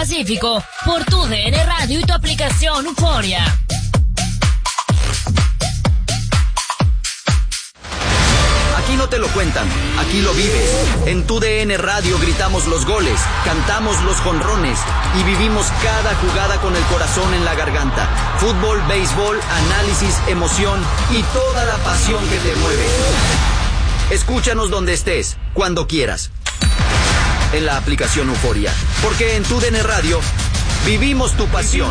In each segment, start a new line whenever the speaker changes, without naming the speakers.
Pacífico por tu DN Radio y tu aplicación Euforia.
Aquí no te lo cuentan, aquí lo vives. En tu DN Radio gritamos los goles, cantamos los jonrones y vivimos cada jugada con el corazón en la garganta. Fútbol, béisbol, análisis, emoción y toda la pasión que te mueve. Escúchanos donde estés, cuando quieras. En la aplicación Euforia, porque en tu DN Radio vivimos tu pasión.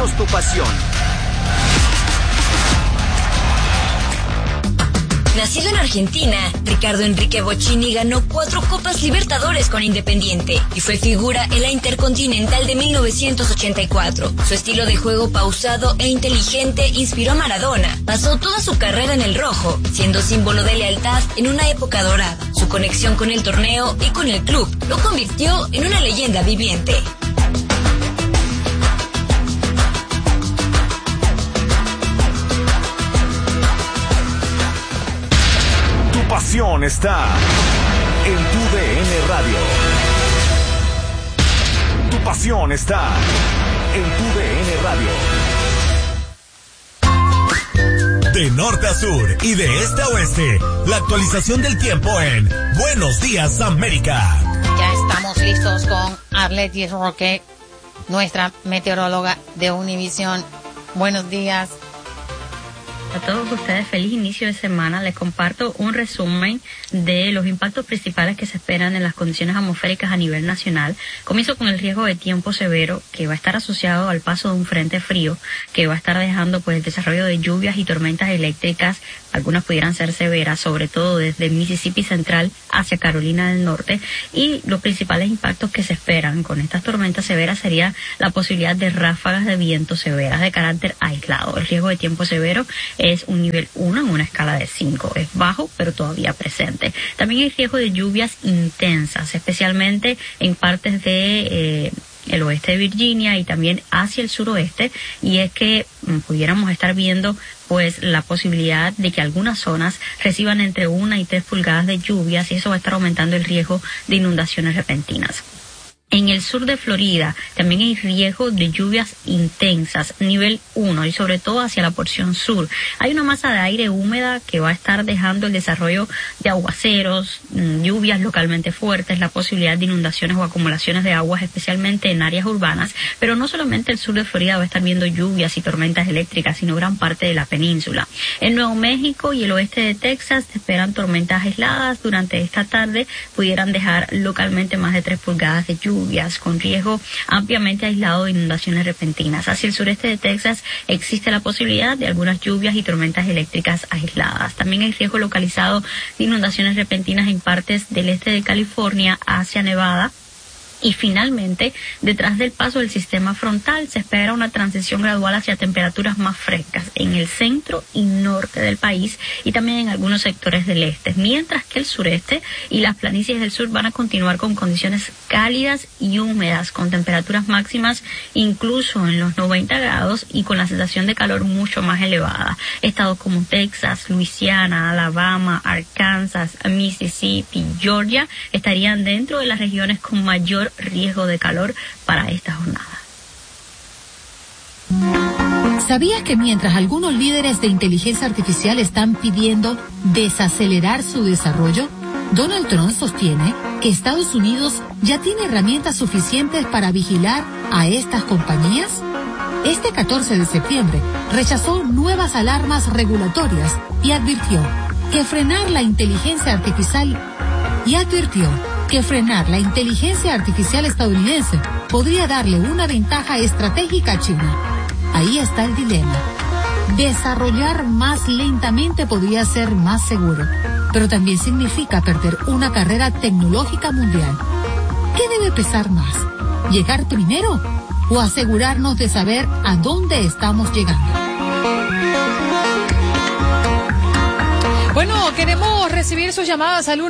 Nacido en Argentina, Ricardo Enrique Bocchini ganó 4 Copas Libertadores con Independiente y fue figura en la Intercontinental de 1984. Su estilo de juego pausado e inteligente inspiró a Maradona. Pasó toda su carrera en el rojo, siendo símbolo de lealtad en una época dorada. Su conexión con el torneo y con el club lo convirtió en una leyenda viviente.
Pasión está en tu DN Radio. Tu pasión está en tu DN Radio. De norte a sur y de este a oeste, la actualización del tiempo en Buenos Días América.
Ya estamos listos con Arlette Roque, nuestra meteoróloga de Univisión. Buenos días.
A todos ustedes, feliz inicio de semana. Les comparto un resumen de los impactos principales que se esperan en las condiciones atmosféricas a nivel nacional. Comienzo con el riesgo de tiempo severo, que va a estar asociado al paso de un frente frío, que va a estar dejando pues el desarrollo de lluvias y tormentas eléctricas. Algunas pudieran ser severas, sobre todo desde Mississippi Central hacia Carolina del Norte. Y los principales impactos que se esperan con estas tormentas severas sería la posibilidad de ráfagas de viento severas de carácter aislado. El riesgo de tiempo severo es un nivel 1 en una escala de 5. Es bajo, pero todavía presente. También hay riesgo de lluvias intensas, especialmente en partes de el oeste de Virginia y también hacia el suroeste, y es que pudiéramos estar viendo pues la posibilidad de que algunas zonas reciban entre 1 y 3 pulgadas de lluvias, y eso va a estar aumentando el riesgo de inundaciones repentinas. En el sur de Florida también hay riesgo de lluvias intensas, nivel 1, y sobre todo hacia la porción sur. Hay una masa de aire húmeda que va a estar dejando el desarrollo de aguaceros, lluvias localmente fuertes, la posibilidad de inundaciones o acumulaciones de aguas, especialmente en áreas urbanas. Pero no solamente el sur de Florida va a estar viendo lluvias y tormentas eléctricas, sino gran parte de la península. En Nuevo México y el oeste de Texas se esperan tormentas aisladas durante esta tarde, pudieran dejar localmente más de 3 pulgadas de lluvia, con riesgo ampliamente aislado de inundaciones repentinas. Hacia el sureste de Texas existe la posibilidad de algunas lluvias y tormentas eléctricas aisladas. También hay riesgo localizado de inundaciones repentinas en partes del este de California hacia Nevada. Y finalmente, detrás del paso del sistema frontal, se espera una transición gradual hacia temperaturas más frescas en el centro y norte del país y también en algunos sectores del este, mientras que el sureste y las planicies del sur van a continuar con condiciones cálidas y húmedas, con temperaturas máximas incluso en los 90 grados y con la sensación de calor mucho más elevada. Estados como Texas, Luisiana, Alabama, Arkansas, Mississippi, Georgia estarían dentro de las regiones con mayor riesgo de calor para esta jornada.
¿Sabías que mientras algunos líderes de inteligencia artificial están pidiendo desacelerar su desarrollo, Donald Trump sostiene que Estados Unidos ya tiene herramientas suficientes para vigilar a estas compañías? Este 14 de septiembre rechazó nuevas alarmas regulatorias y advirtió que frenar la inteligencia artificial estadounidense podría darle una ventaja estratégica a China. Ahí está el dilema. Desarrollar más lentamente podría ser más seguro, pero también significa perder una carrera tecnológica mundial. ¿Qué debe pesar más? ¿Llegar primero o asegurarnos de saber a dónde estamos llegando?
Bueno, queremos recibir sus llamadas al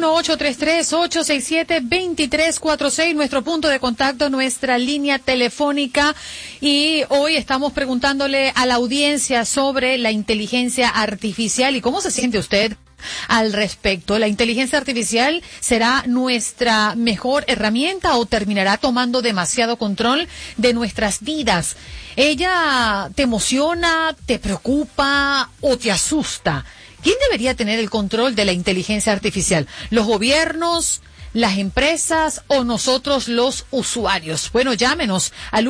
1-833-867-2346, nuestro punto de contacto, nuestra línea telefónica. Y hoy estamos preguntándole a la audiencia sobre la inteligencia artificial y cómo se siente usted al respecto? ¿La inteligencia artificial será nuestra mejor herramienta o terminará tomando demasiado control de nuestras vidas? ¿Ella te emociona, te preocupa o te asusta? ¿Quién debería tener el control de la inteligencia artificial? ¿Los gobiernos, las empresas o nosotros los usuarios? Bueno, llámenos al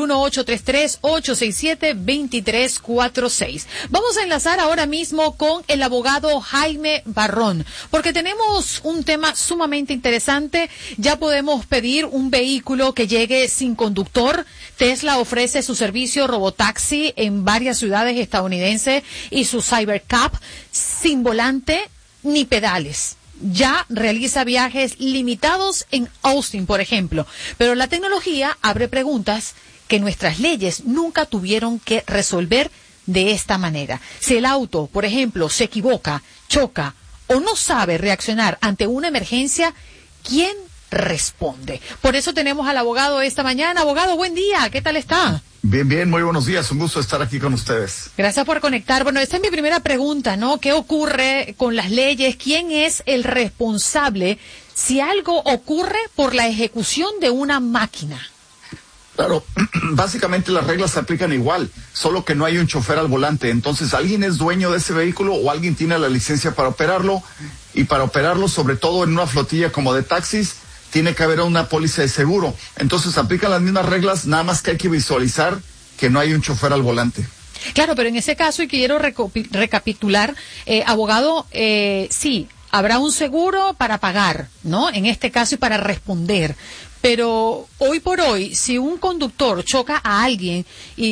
1-833-867-2346. Vamos a enlazar ahora mismo con el abogado Jaime Barrón, porque tenemos un tema sumamente interesante. Ya podemos pedir un vehículo que llegue sin conductor. Tesla ofrece su servicio robotaxi en varias ciudades estadounidenses y su Cybercab sin volante ni pedales. Ya realiza viajes limitados en Austin, por ejemplo. Pero la tecnología abre preguntas que nuestras leyes nunca tuvieron que resolver de esta manera. Si el auto, por ejemplo, se equivoca, choca o no sabe reaccionar ante una emergencia, ¿quién responde? Por eso tenemos al abogado esta mañana. Abogado, buen día. ¿Qué tal está?
Bien, muy buenos días. Un gusto estar aquí con ustedes.
Gracias por conectar. Bueno, esta es mi primera pregunta, ¿no? ¿Qué ocurre con las leyes? ¿Quién es el responsable si algo ocurre por la ejecución de una máquina?
Claro, básicamente las reglas se aplican igual, solo que no hay un chofer al volante. Entonces, alguien es dueño de ese vehículo o alguien tiene la licencia para operarlo, y para operarlo, sobre todo en una flotilla como de taxis, tiene que haber una póliza de seguro. Entonces aplican las mismas reglas, nada más que hay que visualizar que no hay un chofer al volante.
Claro, pero en ese caso, y quiero recapitular, abogado, sí, habrá un seguro para pagar, ¿no? En este caso y para responder. Pero hoy por hoy, si un conductor choca a alguien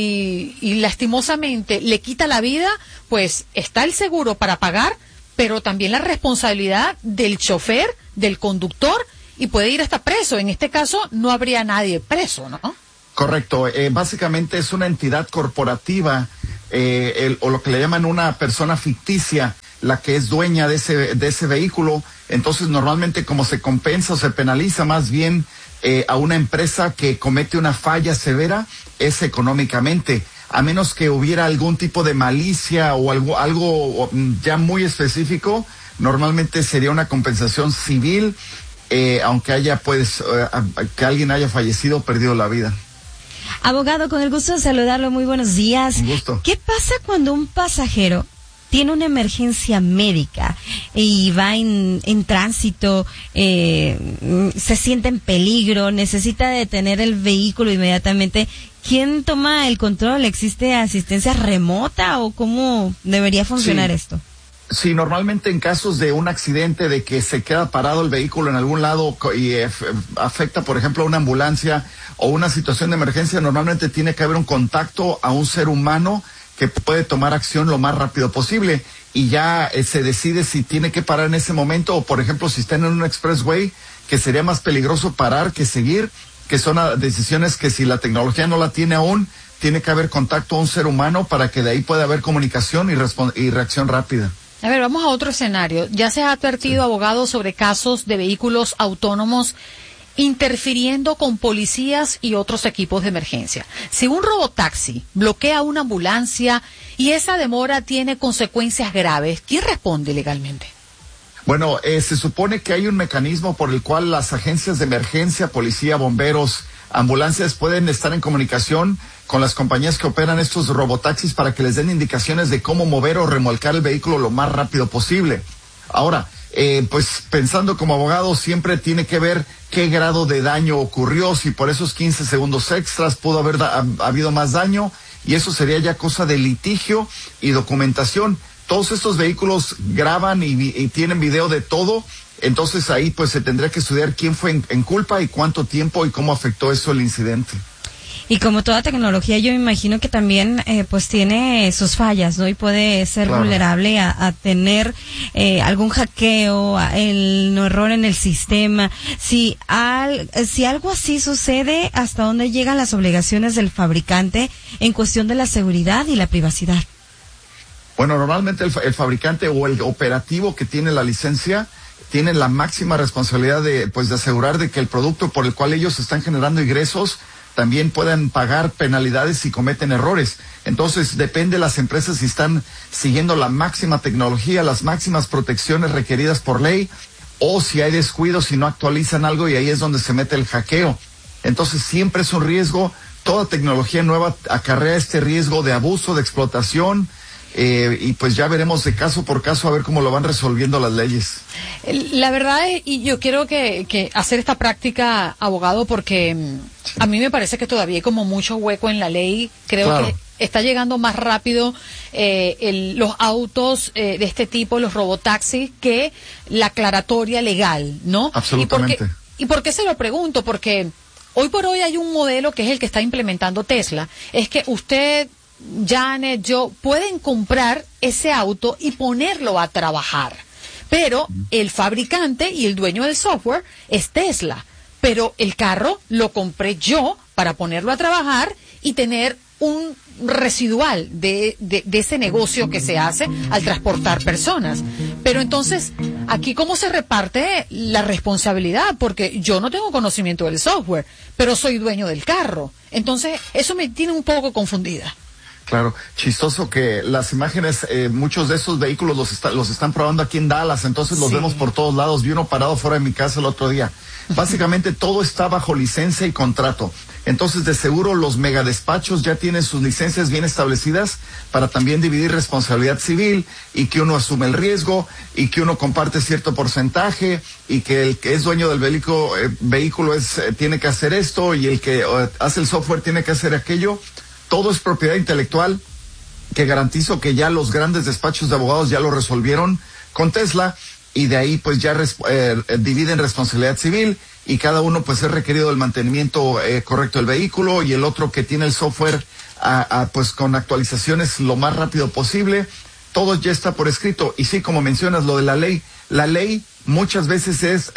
y lastimosamente le quita la vida, pues está el seguro para pagar, pero también la responsabilidad del chofer, del conductor, y puede ir hasta preso. En este caso no habría nadie preso, ¿no?
Correcto. Básicamente es una entidad corporativa, o lo que le llaman una persona ficticia, la que es dueña de ese vehículo. Entonces normalmente como se compensa o se penaliza más bien a una empresa que comete una falla severa es económicamente, a menos que hubiera algún tipo de malicia o algo ya muy específico. Normalmente sería una compensación civil, aunque haya que alguien haya fallecido o perdido la vida.
Abogado, con el gusto de saludarlo, muy buenos días.
Un gusto.
¿Qué pasa cuando un pasajero tiene una emergencia médica y va en tránsito, se siente en peligro, necesita detener el vehículo inmediatamente? ¿Quién toma el control? ¿Existe asistencia remota o cómo debería funcionar esto?
Sí, normalmente en casos de un accidente, de que se queda parado el vehículo en algún lado y afecta, por ejemplo, a una ambulancia o una situación de emergencia, normalmente tiene que haber un contacto a un ser humano que puede tomar acción lo más rápido posible, y ya se decide si tiene que parar en ese momento, o por ejemplo si están en un expressway, que sería más peligroso parar que seguir, que son decisiones que si la tecnología no la tiene aún, tiene que haber contacto a un ser humano para que de ahí pueda haber comunicación y reacción rápida.
A ver, vamos a otro escenario. Ya se ha advertido, abogado, sobre casos de vehículos autónomos interfiriendo con policías y otros equipos de emergencia. Si un robotaxi bloquea una ambulancia y esa demora tiene consecuencias graves, ¿quién responde legalmente?
Bueno, se supone que hay un mecanismo por el cual las agencias de emergencia, policía, bomberos, ambulancias pueden estar en comunicación con las compañías que operan estos robotaxis para que les den indicaciones de cómo mover o remolcar el vehículo lo más rápido posible. Ahora, pues pensando como abogado, siempre tiene que ver qué grado de daño ocurrió, si por esos 15 segundos extras pudo haber habido más daño, y eso sería ya cosa de litigio y documentación. Todos estos vehículos graban y tienen video de todo, entonces ahí pues se tendría que estudiar quién fue en culpa y cuánto tiempo y cómo afectó eso el incidente.
Y como toda tecnología, yo me imagino que también pues tiene sus fallas, ¿no? Y puede ser vulnerable a tener algún hackeo, el error en el sistema. Si algo así sucede, ¿hasta dónde llegan las obligaciones del fabricante en cuestión de la seguridad y la privacidad?
Bueno, normalmente el fabricante o el operativo que tiene la licencia tienen la máxima responsabilidad de asegurar de que el producto por el cual ellos están generando ingresos también puedan pagar penalidades si cometen errores. Entonces, depende de las empresas si están siguiendo la máxima tecnología, las máximas protecciones requeridas por ley, o si hay descuidos, si no actualizan algo, y ahí es donde se mete el hackeo. Entonces, siempre es un riesgo. Toda tecnología nueva acarrea este riesgo de abuso, de explotación, y pues ya veremos de caso por caso a ver cómo lo van resolviendo las leyes.
La verdad es, y yo quiero que hacer esta práctica, abogado, porque a mí me parece que todavía hay como mucho hueco en la ley. Creo que está llegando más rápido los autos de este tipo, los robotaxis, que la aclaratoria legal, ¿no?
Absolutamente.
¿Y por qué se lo pregunto? Porque hoy por hoy hay un modelo que es el que está implementando Tesla. Es que usted, Janet, yo, pueden comprar ese auto y ponerlo a trabajar. Pero el fabricante y el dueño del software es Tesla. Pero el carro lo compré yo para ponerlo a trabajar y tener un residual de ese negocio que se hace al transportar personas. Pero entonces, aquí ¿cómo se reparte la responsabilidad? Porque yo no tengo conocimiento del software, pero soy dueño del carro. Entonces, eso me tiene un poco confundida.
Claro, chistoso que las imágenes, muchos de esos vehículos los están probando aquí en Dallas, entonces los vemos por todos lados. Vi uno parado fuera de mi casa el otro día. Básicamente todo está bajo licencia y contrato. Entonces, de seguro los megadespachos ya tienen sus licencias bien establecidas para también dividir responsabilidad civil, y que uno asume el riesgo, y que uno comparte cierto porcentaje, y que el que es dueño del vehículo tiene que hacer esto, y el que hace el software tiene que hacer aquello. Todo es propiedad intelectual, que garantizo que ya los grandes despachos de abogados ya lo resolvieron con Tesla, y de ahí pues ya dividen responsabilidad civil, y cada uno pues es requerido el mantenimiento correcto del vehículo, y el otro que tiene el software pues con actualizaciones lo más rápido posible. Todo ya está por escrito. Y sí, como mencionas lo de la ley muchas veces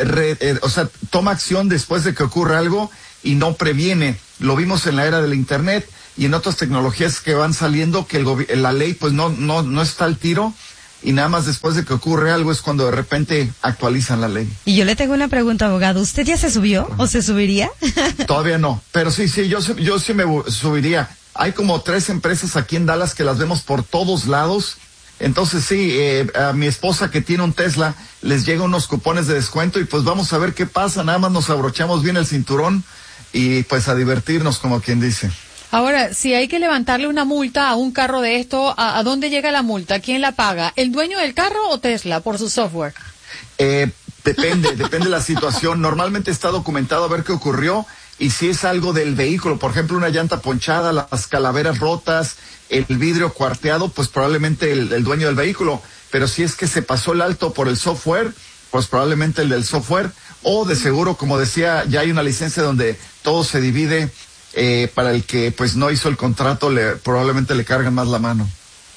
toma acción después de que ocurre algo y no previene. Lo vimos en la era del internet y en otras tecnologías que van saliendo, que la ley pues no está al tiro, y nada más después de que ocurre algo es cuando de repente actualizan la ley.
Y yo le tengo una pregunta, abogado. ¿Usted ya se subió o se subiría? Todavía
no, pero sí, yo sí me subiría. Hay como 3 empresas aquí en Dallas que las vemos por todos lados. Entonces sí, a mi esposa que tiene un Tesla les llega unos cupones de descuento, y pues vamos a ver qué pasa. Nada más nos abrochamos bien el cinturón y pues a divertirnos, como quien dice.
Ahora, si hay que levantarle una multa a un carro de esto, ¿a dónde llega la multa? ¿Quién la paga? ¿El dueño del carro o Tesla por su software?
Depende de la situación. Normalmente está documentado a ver qué ocurrió, y si es algo del vehículo, por ejemplo, una llanta ponchada, las calaveras rotas, el vidrio cuarteado, pues probablemente el dueño del vehículo. Pero si es que se pasó el alto por el software, pues probablemente el del software, o de seguro, como decía, ya hay una licencia donde todo se divide. Para el que pues no hizo el contrato, probablemente le cargan más la mano.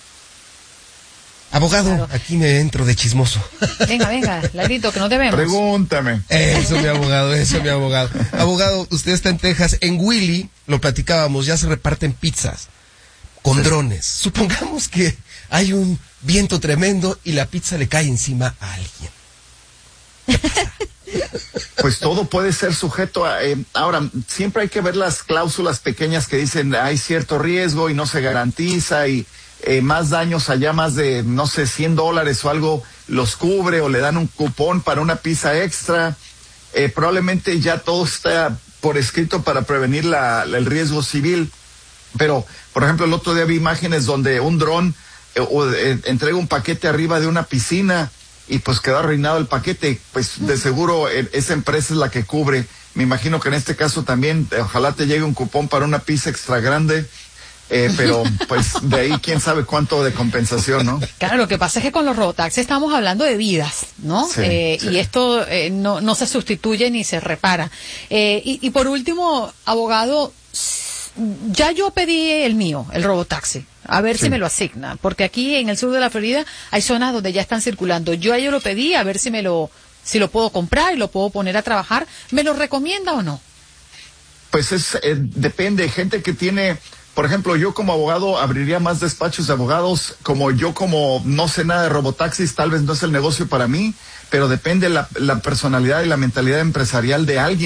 Abogado, claro. Aquí me entro de chismoso.
Venga, Larito, que no te vemos.
Pregúntame.
Eso, mi abogado. Abogado, usted está en Texas. En Willy, lo platicábamos, ya se reparten pizzas con drones. Supongamos que hay un viento tremendo y la pizza le cae encima a alguien. ¿Qué pasa?
Pues todo puede ser sujeto a... ahora, siempre hay que ver las cláusulas pequeñas que dicen hay cierto riesgo y no se garantiza, y más daños allá, más de, no sé, $100 o algo, los cubre, o le dan un cupón para una pizza extra. Probablemente ya todo está por escrito para prevenir el riesgo civil. Pero, por ejemplo, el otro día vi imágenes donde un dron entrega un paquete arriba de una piscina, y pues quedó arruinado el paquete. Pues de seguro esa empresa es la que cubre. Me imagino que en este caso también, ojalá te llegue un cupón para una pizza extra grande, pero pues de ahí quién sabe cuánto de compensación, ¿no?
Claro, lo que pasa es que con los robotaxis estamos hablando de vidas, ¿no?
Sí.
Y esto no se sustituye ni se repara. Y por último, abogado, ya yo pedí el mío, el robotaxi. A ver si me lo asigna, porque aquí en el sur de la Florida hay zonas donde ya están circulando. Yo lo pedí, a ver si lo puedo comprar y lo puedo poner a trabajar. ¿Me lo recomienda o no?
Pues depende. Gente que tiene, por ejemplo, yo como abogado abriría más despachos de abogados. Como no sé nada de robotaxis, tal vez no es el negocio para mí, pero depende la personalidad y la mentalidad empresarial de alguien.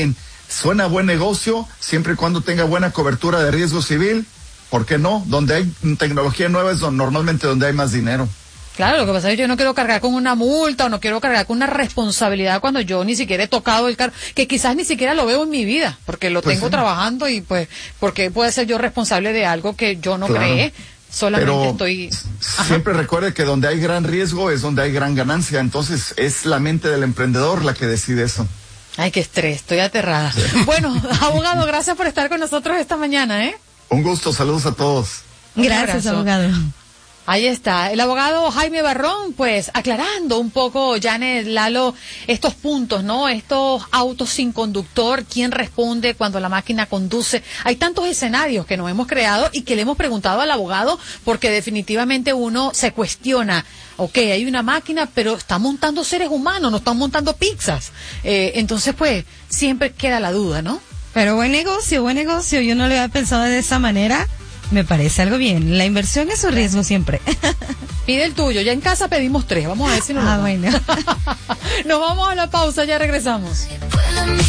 suena buen negocio, siempre y cuando tenga buena cobertura de riesgo civil. ¿Por qué no? Donde hay tecnología nueva es normalmente donde hay más dinero.
Claro, lo que pasa es que yo no quiero cargar con una multa o no quiero cargar con una responsabilidad cuando yo ni siquiera he tocado el carro, que quizás ni siquiera lo veo en mi vida, porque lo tengo trabajando y pues, porque puede ser yo responsable de algo que yo no creé, solamente
pero
estoy...
Siempre recuerde que donde hay gran riesgo es donde hay gran ganancia, entonces es la mente del emprendedor la que decide eso.
Ay, qué estrés, estoy aterrada. Bueno, abogado, gracias por estar con nosotros esta mañana, ¿eh?
Un gusto, saludos a todos.
Gracias, abogado.
Ahí está, el abogado Jaime Barrón, pues aclarando un poco, Janet, Lalo, estos puntos, ¿no? Estos autos sin conductor, ¿quién responde cuando la máquina conduce? Hay tantos escenarios que nos hemos creado y que le hemos preguntado al abogado porque definitivamente uno se cuestiona, ok, hay una máquina, pero está montando seres humanos, no están montando pizzas. Entonces, pues, siempre queda la duda, ¿no?
Pero buen negocio, yo no lo había pensado de esa manera. Me parece algo bien. La inversión es un riesgo siempre.
Pide el tuyo. Ya en casa pedimos 3. Vamos a ver si nos
bueno.
Nos vamos a la pausa, ya regresamos.